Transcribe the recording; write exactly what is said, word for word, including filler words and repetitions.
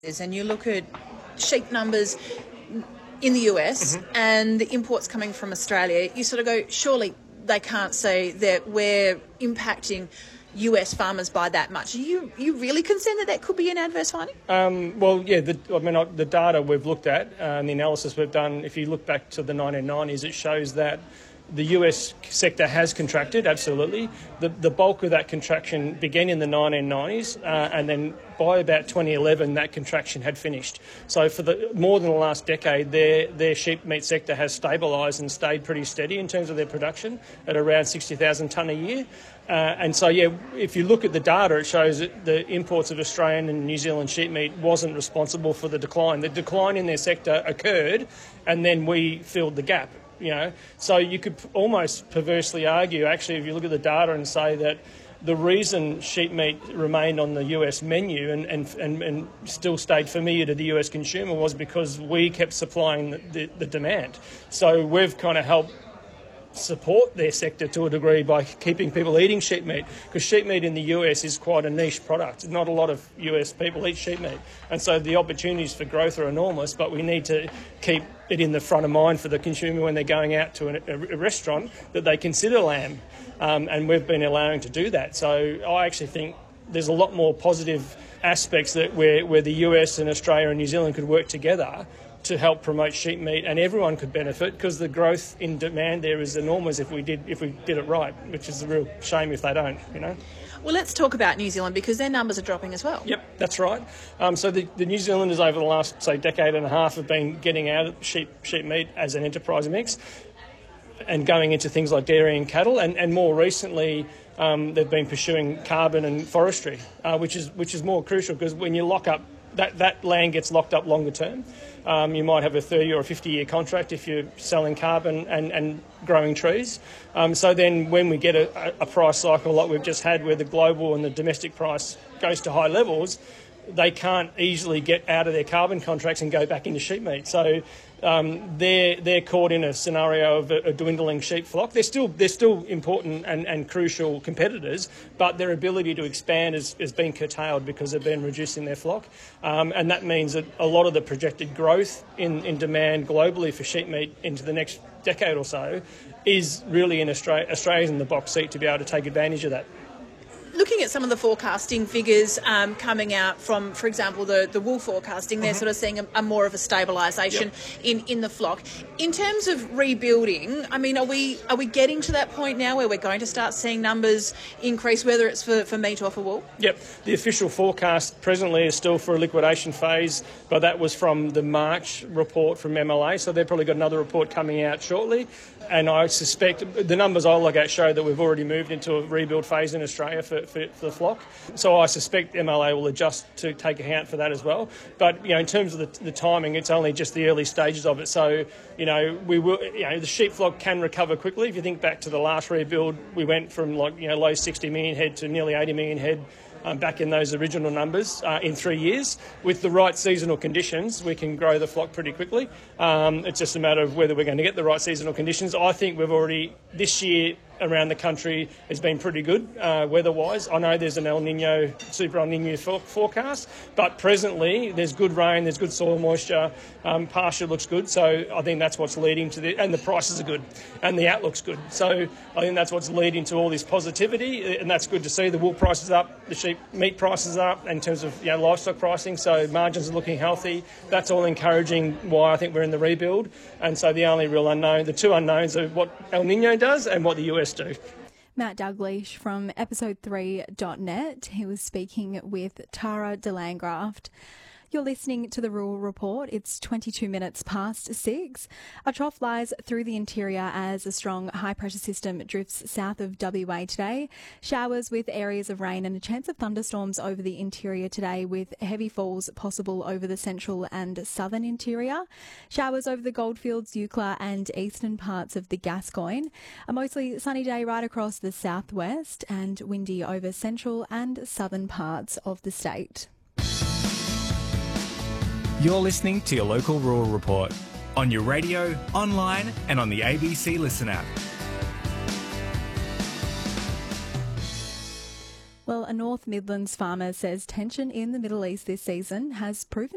And you look at sheep numbers in the U S mm-hmm. and the imports coming from Australia, you sort of go, surely they can't say that we're impacting U S farmers by that much. Are you, you really concerned that that could be an adverse finding? Um, well, yeah, the, I mean, the data we've looked at uh, and the analysis we've done, if you look back to the nineteen nineties, it shows that the U S sector has contracted, absolutely. The, the bulk of that contraction began in the nineteen nineties, uh, and then by about twenty eleven, that contraction had finished. So for the more than the last decade, their their sheep meat sector has stabilised and stayed pretty steady in terms of their production at around sixty thousand tonne a year. Uh, and so, yeah, if you look at the data, it shows that the imports of Australian and New Zealand sheep meat wasn't responsible for the decline. The decline in their sector occurred, and then we filled the gap. You know, so you could almost perversely argue, actually, if you look at the data and say that the reason sheep meat remained on the U S menu and, and, and, and still stayed familiar to the U S consumer was because we kept supplying the, the, the demand. So we've kind of helped support their sector to a degree by keeping people eating sheep meat, because sheep meat in the U S is quite a niche product. Not a lot of U S people eat sheep meat, and so the opportunities for growth are enormous, but we need to keep it in the front of mind for the consumer when they're going out to an, a, a restaurant that they consider lamb, um, and we've been allowing to do that. So I actually think there's a lot more positive aspects that where, where the U S and Australia and New Zealand could work together to help promote sheep meat, and everyone could benefit, because the growth in demand there is enormous if we did if we did it right, which is a real shame if they don't, you know. Well, let's talk about New Zealand, because their numbers are dropping as well. Yep, that's right. Um, so the, the New Zealanders over the last, say, decade and a half have been getting out of sheep sheep meat as an enterprise mix and going into things like dairy and cattle, and, and more recently um, they've been pursuing carbon and forestry, uh, which is which is more crucial, because when you lock up That, that land gets locked up longer term. Um, you might have a thirty or a fifty year contract if you're selling carbon and, and growing trees. Um, so then when we get a, a price cycle like we've just had, where the global and the domestic price goes to high levels, they can't easily get out of their carbon contracts and go back into sheep meat. So um, they're they're caught in a scenario of a, a dwindling sheep flock. They're still they're still important and, and crucial competitors, but their ability to expand has, has been curtailed because they've been reducing their flock, um, and that means that a lot of the projected growth in, in demand globally for sheep meat into the next decade or so is really in Australia. Australia's in the box seat to be able to take advantage of that. Looking at some of the forecasting figures um, coming out from, for example, the, the wool forecasting, they're mm-hmm. sort of seeing a, a more of a stabilisation yep. in, in the flock. In terms of rebuilding, I mean, are we are we getting to that point now where we're going to start seeing numbers increase, whether it's for, for meat or for wool? Yep. The official forecast presently is still for a liquidation phase, but that was from the March report from M L A, so they've probably got another report coming out shortly. And I suspect the numbers I look at show that we've already moved into a rebuild phase in Australia for, for, for the flock. So I suspect M L A will adjust to take account for that as well. But, you know, in terms of the, the timing, it's only just the early stages of it. So, you know, we will, you know, the sheep flock can recover quickly. If you think back to the last rebuild, we went from like, you know, low sixty million head to nearly eighty million head. Um, back in those original numbers uh, in three years. With the right seasonal conditions, we can grow the flock pretty quickly. Um, it's just a matter of whether we're going to get the right seasonal conditions. I think we've already, this year around the country, has been pretty good uh, weather-wise. I know there's an El Nino, super El Nino for- forecast, but presently there's good rain, there's good soil moisture, um, pasture looks good, so I think that's what's leading to the, and the prices are good, and the outlook's good. So I think that's what's leading to all this positivity, and that's good to see. The wool price is up, the sheep meat prices are up in terms of, you know, livestock pricing, so margins are looking healthy. That's all encouraging why I think we're in the rebuild. And so the only real unknown, the two unknowns are what El Nino does and what the U S do. Matt Dalglish from episode three dot net. He was speaking with Tara de Landgraft. You're listening to the Rural Report. It's twenty-two minutes past six. A trough lies through the interior as a strong high-pressure system drifts south of W A today. Showers with areas of rain and a chance of thunderstorms over the interior today, with heavy falls possible over the central and southern interior. Showers over the Goldfields, Eucla and eastern parts of the Gascoyne. A mostly sunny day right across the southwest, and windy over central and southern parts of the state. You're listening to your local Rural Report on your radio, online and on the A B C Listen app. Well, a North Midlands farmer says tension in the Middle East this season has proven